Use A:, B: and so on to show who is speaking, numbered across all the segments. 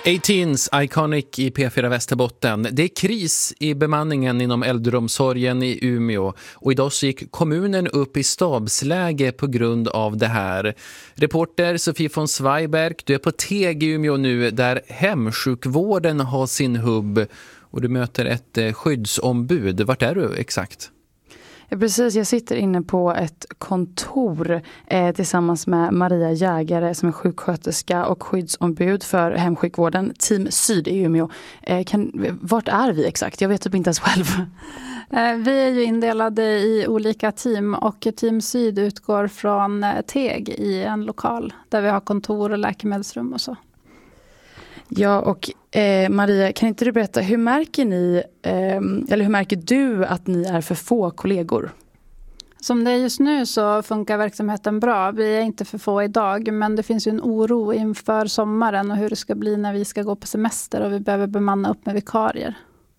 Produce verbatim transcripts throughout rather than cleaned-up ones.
A: A-Teens, Iconic i P fyra Västerbotten. Det är kris i bemanningen inom äldreomsorgen i Umeå och idag så gick kommunen upp i stabsläge på grund av det här. Reporter Sofie von Zweiberg, du är på Teg i Umeå nu där hemsjukvården har sin hubb och du möter ett skyddsombud. Vart är du exakt?
B: Ja, precis. Jag sitter inne på ett kontor eh, tillsammans med Maria Jägare som är sjuksköterska och skyddsombud för hemsjukvården, Team Syd i Umeå. Eh, kan, vart är vi exakt? Jag vet typ inte ens själv.
C: Eh, vi är ju indelade i olika team och Team Syd utgår från eh, Teg i en lokal där vi har kontor och läkemedelsrum och så.
B: Ja, och eh, Maria, kan inte du berätta, hur märker ni, eh, eller hur märker du att ni är för få kollegor?
C: Som det är just nu så funkar verksamheten bra. Vi är inte för få idag, men det finns ju en oro inför sommaren och hur det ska bli när vi ska gå på semester och vi behöver bemanna upp med vikarier.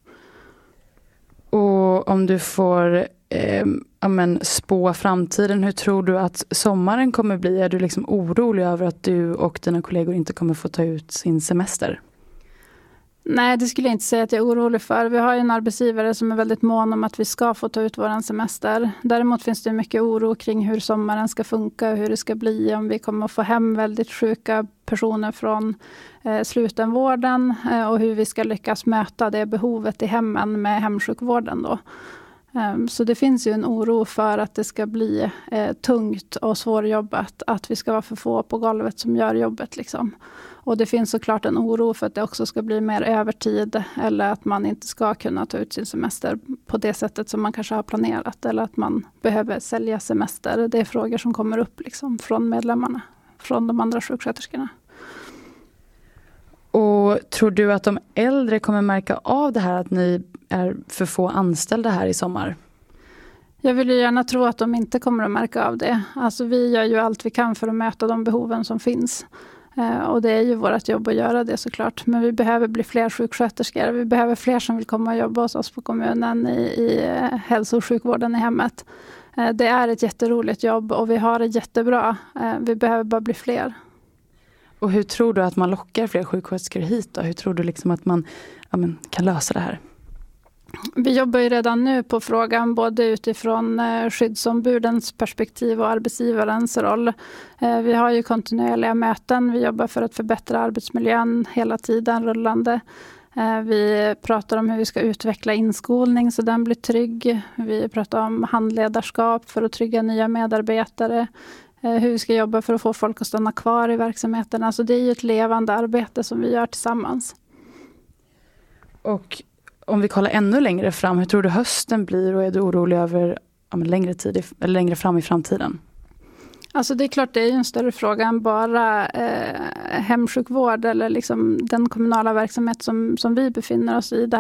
B: Och om du får eh, amen, spå framtiden, hur tror du att sommaren kommer bli? Är du liksom orolig över att du och dina kollegor inte kommer få ta ut sin semester?
C: Nej, det skulle jag inte säga att jag är orolig för. Vi har ju en arbetsgivare som är väldigt mån om att vi ska få ta ut vår semester. Däremot finns det mycket oro kring hur sommaren ska funka och hur det ska bli. Om vi kommer att få hem väldigt sjuka personer från eh, slutenvården eh, och hur vi ska lyckas möta det behovet i hemmen med hemsjukvården då. Um, så det finns ju en oro för att det ska bli eh, tungt och svårjobbat, att vi ska vara för få på golvet som gör jobbet liksom. Och det finns såklart en oro för att det också ska bli mer övertid eller att man inte ska kunna ta ut sin semester på det sättet som man kanske har planerat eller att man behöver sälja semester. Det är frågor som kommer upp liksom från medlemmarna, från de andra sjuksköterskorna.
B: Och tror du att de äldre kommer märka av det här att ni är för få anställda här i sommar?
C: Jag vill ju gärna tro att de inte kommer att märka av det. Alltså vi gör ju allt vi kan för att möta de behoven som finns. Eh, och det är ju vårt jobb att göra det såklart. Men vi behöver bli fler sjuksköterskor. Vi behöver fler som vill komma och jobba hos oss på kommunen i, i hälso- och sjukvården i hemmet. Eh, det är ett jätteroligt jobb och vi har det jättebra. Eh, vi behöver bara bli fler.
B: Och hur tror du att man lockar fler sjuksköterskor hit då? Hur tror du liksom att man ja, men, kan lösa det här?
C: Vi jobbar ju redan nu på frågan både utifrån eh, skyddsombudens perspektiv och arbetsgivarens roll. Eh, vi har ju kontinuerliga möten. Vi jobbar för att förbättra arbetsmiljön hela tiden rullande. Eh, vi pratar om hur vi ska utveckla inskolning så den blir trygg. Vi pratar om handledarskap för att trygga nya medarbetare. Eh, hur vi ska jobba för att få folk att stanna kvar i verksamheten. Alltså det är ju ett levande arbete som vi gör tillsammans.
B: Och om vi kollar ännu längre fram, hur tror du hösten blir och är du orolig över ja, men längre, tid, eller längre fram i framtiden?
C: Alltså det är klart det är ju en större fråga än bara eh, hemsjukvård eller liksom den kommunala verksamhet som, som vi befinner oss i. Det